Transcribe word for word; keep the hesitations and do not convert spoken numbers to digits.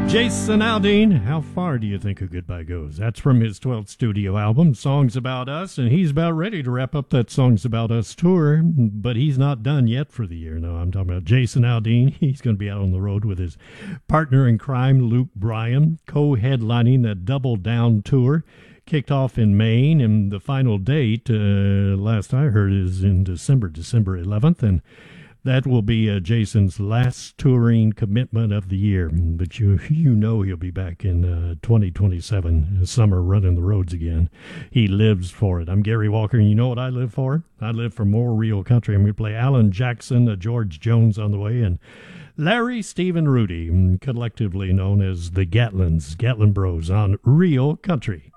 Jason Aldean, how far do you think a goodbye goes? That's from his twelfth studio album, Songs About Us, and he's about ready to wrap up that Songs About Us tour, but he's not done yet for the year. No, I'm talking about Jason Aldean. He's going to be out on the road with his partner in crime, Luke Bryan, co-headlining that Double Down tour. Kicked off in Maine, and the final date, uh, last I heard, is in December, December eleventh, and that will be uh, Jason's last touring commitment of the year. But you you know he'll be back in uh, twenty twenty-seven, summer, running the roads again. He lives for it. I'm Gary Walker, and you know what I live for? I live for more real country. I'm going to play Alan Jackson, uh, George Jones on the way, and Larry, Steve, and Rudy, collectively known as the Gatlins, Gatlin Bros, on Real Country.